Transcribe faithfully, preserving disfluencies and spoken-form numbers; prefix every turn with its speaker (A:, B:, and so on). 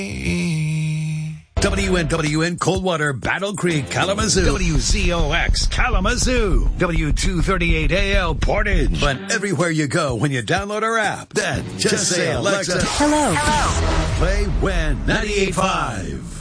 A: W N W N Coldwater, Battle Creek, Kalamazoo.
B: W Z O X, Kalamazoo. W two thirty-eight A L, Portage.
A: But everywhere you go when you download our app, then just, just say, Alexa,
C: Hello. Hello.
A: Play W E N ninety-eight point five.